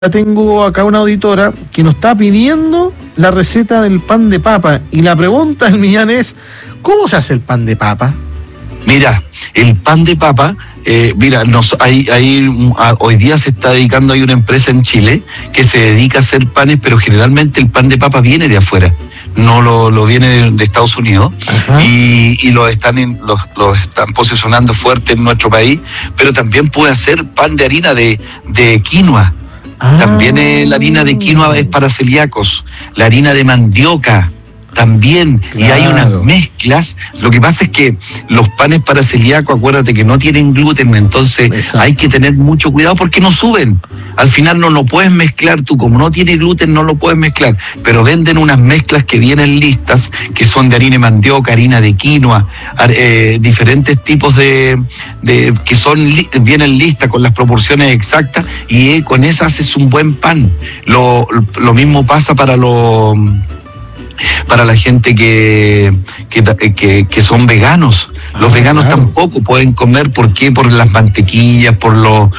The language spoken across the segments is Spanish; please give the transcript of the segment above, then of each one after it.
Tengo acá una auditora que nos está pidiendo la receta del pan de papa y la pregunta del millán es, ¿cómo se hace el pan de papa? Mira, el pan de papa, hoy día se está dedicando, hay una empresa en Chile que se dedica a hacer panes, pero generalmente el pan de papa viene de afuera, no lo viene de Estados Unidos. y lo están posicionando fuerte en nuestro país, pero también puede hacer pan de harina de quinoa. También la harina de quinoa es para celíacos, la harina de mandioca también, claro. Y hay unas mezclas. Lo que pasa es que los panes para celíaco, acuérdate que no tienen gluten, entonces hay que tener mucho cuidado porque no suben. Al final no lo puedes mezclar tú, como no tiene gluten no lo puedes mezclar, pero venden unas mezclas que vienen listas, que son de harina de mandioca, harina de quinoa, diferentes tipos de que vienen listas con las proporciones exactas, y con esas haces un buen pan. Lo mismo pasa para la gente que son veganos. Los veganos tampoco pueden comer, ¿por qué? Por las mantequillas, por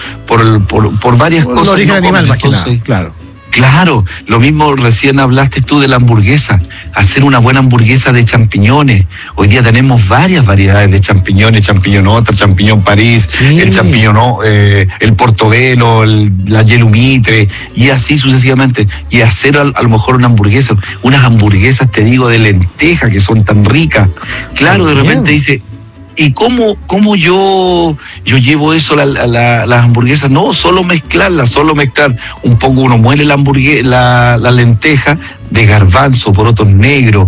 varias cosas. El origen animal, más que nada, claro. Claro, lo mismo recién hablaste tú de la hamburguesa, hacer una buena hamburguesa de champiñones. Hoy día tenemos varias variedades de champiñones, champiñonota, champiñón París, el champiñón, el portobelo, la yelumitre, y así sucesivamente. Y hacer a lo mejor unas hamburguesas, te digo, de lenteja, que son tan ricas. Claro, de repente dice, ¿y cómo yo llevo eso las hamburguesas? No, solo mezclar un poco. Uno muele la lenteja de garbanzo, porotos negros,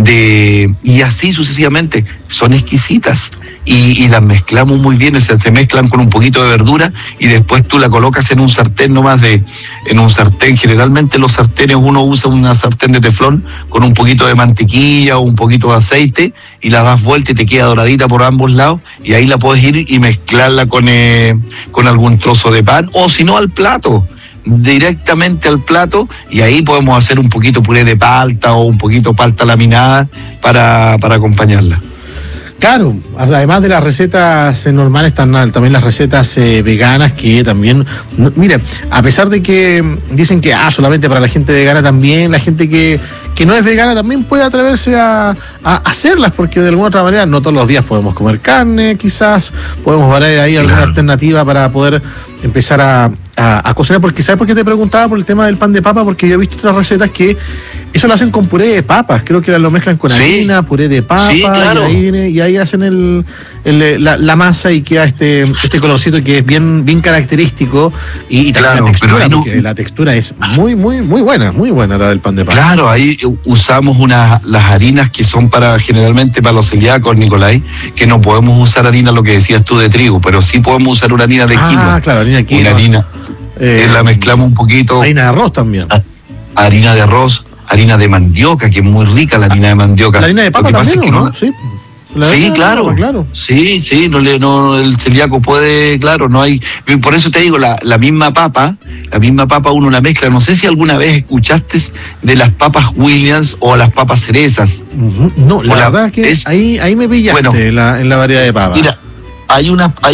y así sucesivamente. Son exquisitas y las mezclamos muy bien. O sea, se mezclan con un poquito de verdura y después tú la colocas en un sartén generalmente los sartenes, uno usa una sartén de teflón con un poquito de mantequilla o un poquito de aceite, y la das vuelta y te queda doradita por ambos lados, y ahí la puedes ir y mezclarla con algún trozo de pan, o si no al plato, directamente al plato, y ahí podemos hacer un poquito puré de palta o un poquito palta laminada para acompañarla. Claro, además de las recetas normales, están también las recetas veganas, que también, mira, a pesar de que dicen que solamente para la gente vegana, también la gente que no es vegana también puede atreverse a hacerlas, porque de alguna otra manera no todos los días podemos comer carne, quizás podemos variar ahí alguna alternativa para poder empezar a cocinar. Porque ¿sabes por qué te preguntaba por el tema del pan de papa? Porque yo he visto otras recetas que eso lo hacen con puré de papas, creo que lo mezclan con harina, puré de papa, claro. y ahí hacen la masa y queda este colorcito que es bien característico, y también la textura, porque la textura es muy buena la del pan de papa. Claro, ahí usamos las harinas que son generalmente para los celíacos, Nicolai, que no podemos usar harina, lo que decías tú, de trigo, pero sí podemos usar una harina de quinoa. Claro, harina de quinoa. La mezclamos un poquito. Harina de arroz también. Harina de arroz, harina de mandioca, que es muy rica la harina de mandioca. La harina de papa también, ¿no? Sí. Sí, claro. Sí, el celíaco puede, claro, no hay. Por eso te digo, la misma papa uno la mezcla. No sé si alguna vez escuchaste de las papas Williams o las papas cerezas. No, la verdad que ahí me pillaste en la variedad de papas. Mira, hay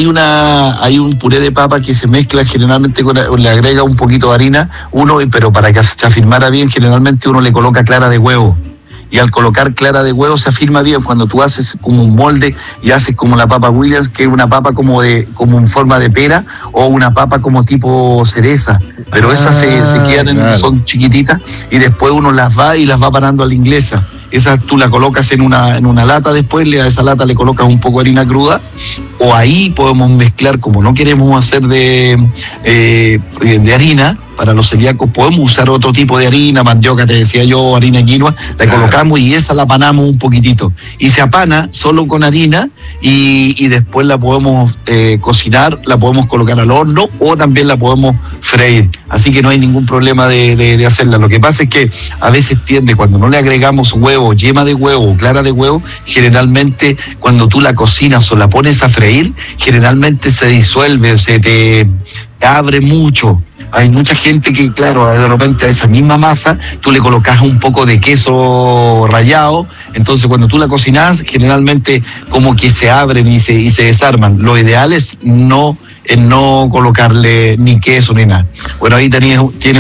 un puré de papa que se mezcla generalmente le agrega un poquito de harina, pero para que se afirmara bien, generalmente uno le coloca clara de huevo. Y al colocar clara de huevo se afirma bien. Cuando tú haces como un molde y haces como la papa Williams, que es una papa como en forma de pera, o una papa como tipo cereza, pero esas se quedan son chiquititas, y después uno las va parando a la inglesa. Esa tú la colocas en una lata, después a esa lata le colocas un poco de harina cruda, o ahí podemos mezclar, como no queremos hacer de harina, para los celíacos podemos usar otro tipo de harina, mandioca, te decía yo, harina de quinoa, la colocamos y esa la apanamos un poquitito. Y se apana solo con harina, y después la podemos cocinar, la podemos colocar al horno, o también la podemos freír. Así que no hay ningún problema de hacerla. Lo que pasa es que a veces cuando no le agregamos huevo, yema de huevo o clara de huevo, generalmente cuando tú la cocinas o la pones a freír, generalmente se disuelve, se te abre mucho. Hay mucha gente que, claro, de repente a esa misma masa tú le colocas un poco de queso rallado, entonces cuando tú la cocinas, generalmente como que se abren y se desarman. Lo ideal es no colocarle ni queso ni nada. Bueno, ahí tienes